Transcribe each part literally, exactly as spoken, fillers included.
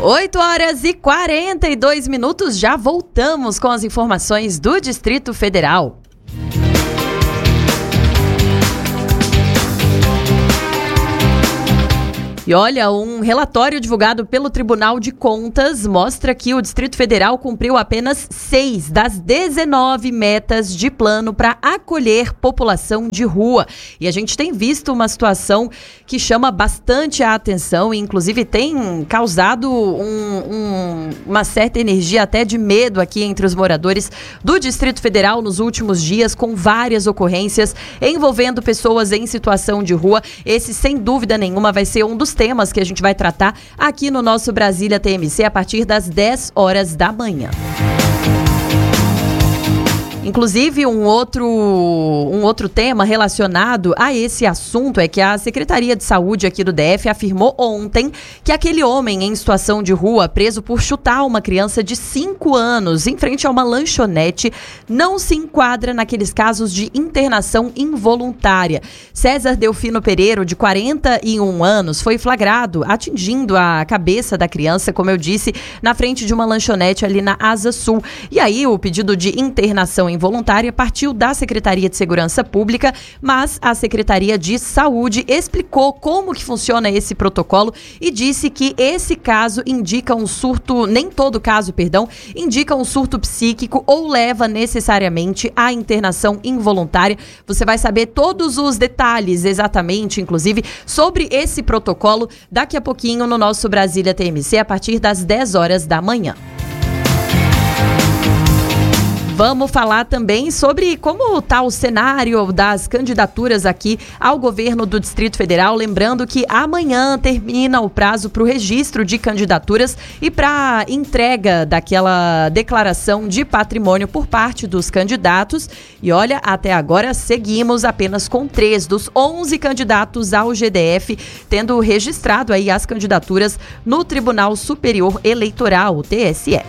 oito horas e quarenta e dois minutos, já voltamos com as informações do Distrito Federal. E olha, um relatório divulgado pelo Tribunal de Contas mostra que o Distrito Federal cumpriu apenas seis das dezenove metas de plano para acolher população de rua. E a gente tem visto uma situação que chama bastante a atenção e inclusive tem causado um, um, uma certa energia até de medo aqui entre os moradores do Distrito Federal nos últimos dias, com várias ocorrências envolvendo pessoas em situação de rua. Esse, sem dúvida nenhuma, vai ser um dos temas que a gente vai tratar aqui no nosso Brasília T M C a partir das dez horas da manhã. Inclusive, um outro, um outro tema relacionado a esse assunto é que a Secretaria de Saúde aqui do D F afirmou ontem que aquele homem em situação de rua, preso por chutar uma criança de cinco anos em frente a uma lanchonete, não se enquadra naqueles casos de internação involuntária. César Delfino Pereiro, de quarenta e um anos, foi flagrado atingindo a cabeça da criança, como eu disse, na frente de uma lanchonete ali na Asa Sul. E aí, o pedido de internação involuntária partiu da Secretaria de Segurança Pública, mas a Secretaria de Saúde explicou como que funciona esse protocolo e disse que esse caso indica um surto, nem todo caso, perdão, indica um surto psíquico ou leva necessariamente à internação involuntária. Você vai saber todos os detalhes exatamente, inclusive, sobre esse protocolo daqui a pouquinho no nosso Brasília T M C a partir das dez horas da manhã. Vamos falar também sobre como está o cenário das candidaturas aqui ao governo do Distrito Federal. Lembrando que amanhã termina o prazo para o registro de candidaturas e para entrega daquela declaração de patrimônio por parte dos candidatos. E olha, até agora seguimos apenas com três dos onze candidatos ao G D F, tendo registrado aí as candidaturas no Tribunal Superior Eleitoral, o T S E.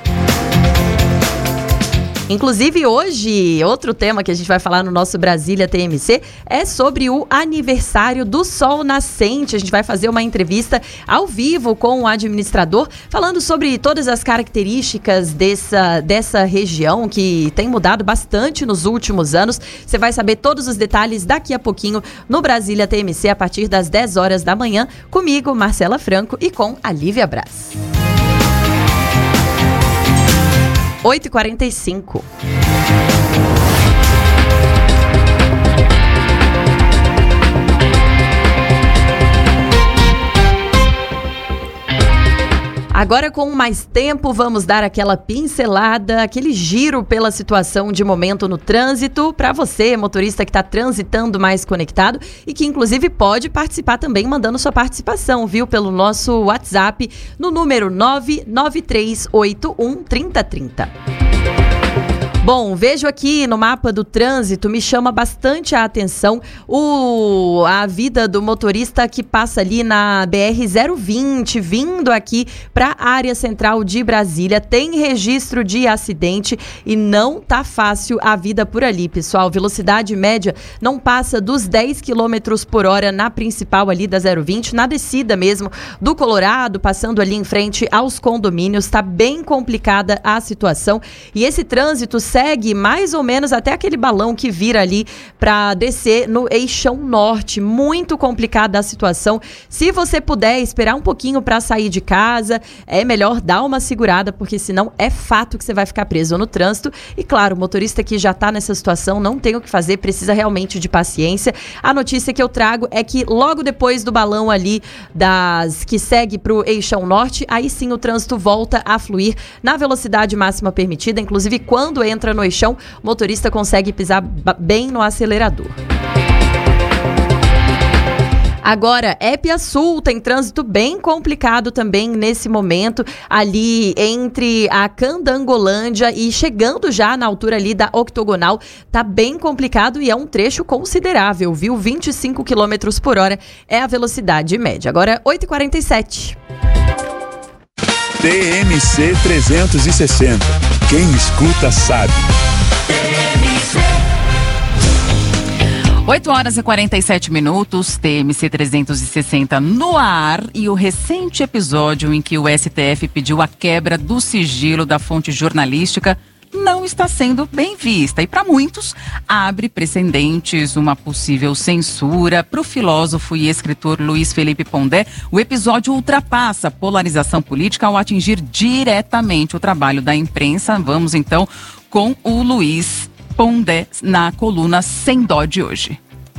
Inclusive, hoje, outro tema que a gente vai falar no nosso Brasília T M C é sobre o aniversário do Sol Nascente. A gente vai fazer uma entrevista ao vivo com o administrador, falando sobre todas as características dessa, dessa região, que tem mudado bastante nos últimos anos. Você vai saber todos os detalhes daqui a pouquinho no Brasília T M C, a partir das dez horas da manhã, comigo, Marcela Franco, e com a Lívia Braz. oito e quarenta e cinco. Agora, com mais tempo, vamos dar aquela pincelada, aquele giro pela situação de momento no trânsito, para você, motorista que está transitando mais conectado e que, inclusive, pode participar também mandando sua participação, viu? Pelo nosso WhatsApp, no número nove nove três oito um, três zero três zero. Bom, vejo aqui no mapa do trânsito, me chama bastante a atenção o, a vida do motorista que passa ali na B R zero vinte, vindo aqui para a área central de Brasília. Tem registro de acidente e não tá fácil a vida por ali, pessoal. Velocidade média não passa dos dez quilômetros por hora na principal ali da zero vinte, na descida mesmo do Colorado, passando ali em frente aos condomínios. Tá bem complicada a situação e esse trânsito segue mais ou menos até aquele balão que vira ali para descer no Eixão Norte. Muito complicada a situação. Se você puder esperar um pouquinho para sair de casa, é melhor dar uma segurada, porque senão é fato que você vai ficar preso no trânsito. E claro, o motorista que já está nessa situação não tem o que fazer, precisa realmente de paciência. A notícia que eu trago é que logo depois do balão ali das que segue para o Eixão Norte, aí sim o trânsito volta a fluir na velocidade máxima permitida. Inclusive, quando entra no eixão, o motorista consegue pisar bem no acelerador. Agora, Épia Sul tem trânsito bem complicado também nesse momento, ali entre a Candangolândia e chegando já na altura ali da Octogonal. Tá bem complicado e é um trecho considerável, viu? vinte e cinco quilômetros por hora é a velocidade média. Agora, oito e quarenta e sete. T M C trezentos e sessenta. Quem escuta sabe. oito horas e quarenta e sete minutos, T M C trezentos e sessenta no ar, e o recente episódio em que o S T F pediu a quebra do sigilo da fonte jornalística não está sendo bem vista. E para muitos, abre precedentes, uma possível censura. Para o filósofo e escritor Luiz Felipe Pondé, o episódio ultrapassa a polarização política ao atingir diretamente o trabalho da imprensa. Vamos então com o Luiz Pondé na coluna Sem Dó de hoje.